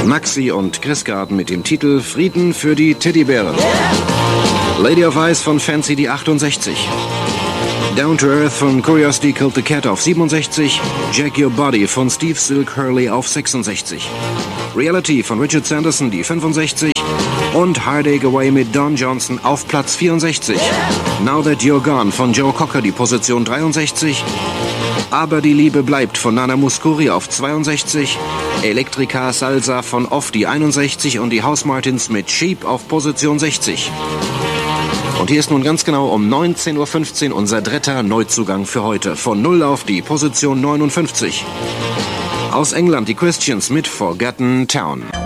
Maxi und Chris Garden mit dem Titel Frieden für die Teddybären. Lady of Ice von Fancy die 68. Down to Earth von Curiosity Killed the Cat auf 67. Jack Your Body von Steve Silk Hurley auf 66. Reality von Richard Sanderson die 65. Und Heartache Away mit Don Johnson auf Platz 64. Now That You're Gone von Joe Cocker die Position 63. Aber die Liebe bleibt von Nana Mouskouri auf 62. Electrica Salsa von Off die 61 und die House Martins mit Sheep auf Position 60. Und hier ist nun ganz genau um 19:15 Uhr unser dritter Neuzugang für heute. Von 0 auf die Position 59. Aus England die Christians mit Forgotten Town.